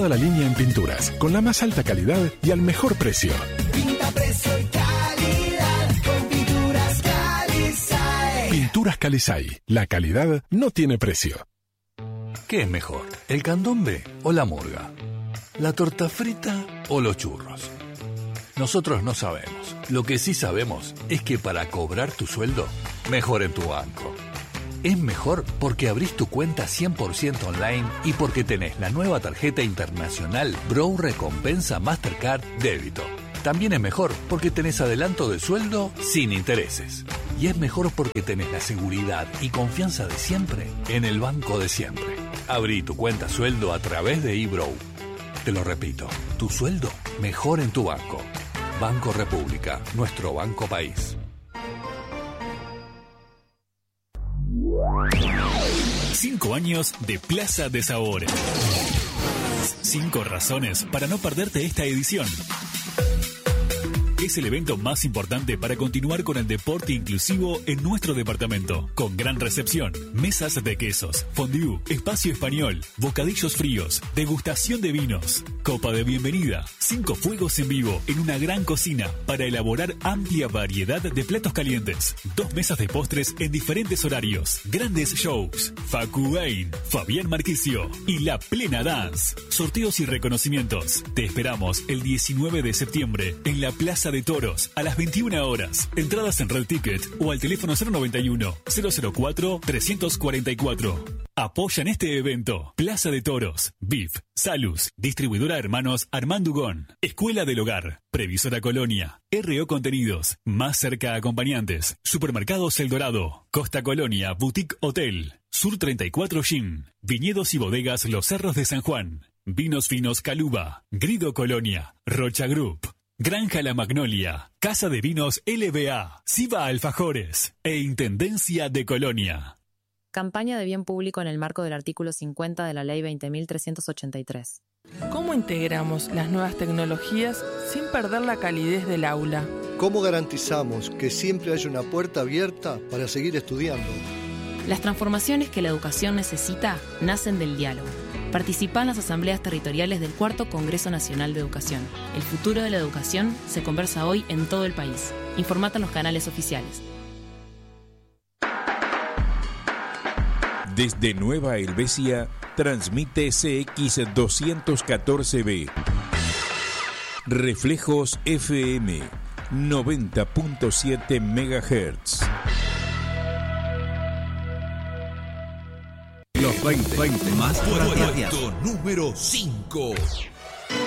toda la línea en pinturas, con la más alta calidad y al mejor precio. Pinta, precio y calidad con Pinturas Calisay. Pinturas Calisay. La calidad no tiene precio. ¿Qué es mejor, el candombe o la murga? ¿La torta frita o los churros? Nosotros no sabemos. Lo que sí sabemos es que para cobrar tu sueldo, mejor en tu banco. Es mejor porque abrís tu cuenta 100% online y porque tenés la nueva tarjeta internacional Bro Recompensa Mastercard Débito. También es mejor porque tenés adelanto de sueldo sin intereses. Y es mejor porque tenés la seguridad y confianza de siempre en el banco de siempre. Abrí tu cuenta sueldo a través de eBrow. Te lo repito, tu sueldo mejor en tu banco. Banco República, nuestro banco país. 5 años de Plaza de Sabor. 5 razones para no perderte esta edición. Es el evento más importante para continuar con el deporte inclusivo en nuestro departamento. Con gran recepción, mesas de quesos, fondue, espacio español, bocadillos fríos, degustación de vinos, copa de bienvenida, 5 fuegos en vivo en una gran cocina para elaborar amplia variedad de platos calientes, 2 mesas de postres en diferentes horarios, grandes shows, Facu Bain, Fabián Marquicio y La Plena Dance. Sorteos y reconocimientos. Te esperamos el 19 de septiembre en la Plaza de Toros a las 21 horas. Entradas en Red Ticket o al teléfono 091-004-344. Apoyan este evento Plaza de Toros, BIF, Salus, Distribuidora Hermanos Armando Ugón, Escuela del Hogar, Previsora Colonia, RO Contenidos, Más Cerca Acompañantes, Supermercados El Dorado, Costa Colonia Boutique Hotel, Sur 34 Gym, Viñedos y Bodegas Los Cerros de San Juan, Vinos Finos Caluba, Grido Colonia, Rocha Group, Granja La Magnolia, Casa de Vinos LBA, Siva Alfajores e Intendencia de Colonia. Campaña de bien público en el marco del artículo 50 de la Ley 20.383. ¿Cómo integramos las nuevas tecnologías sin perder la calidez del aula? ¿Cómo garantizamos que siempre haya una puerta abierta para seguir estudiando? Las transformaciones que la educación necesita nacen del diálogo. Participa en las asambleas territoriales del 4º Congreso Nacional de Educación. El futuro de la educación se conversa hoy en todo el país. Informate en los canales oficiales. Desde Nueva Helvecia, transmite CX214B. Reflejos FM, 90.7 MHz. Los 20 más puesto número 5.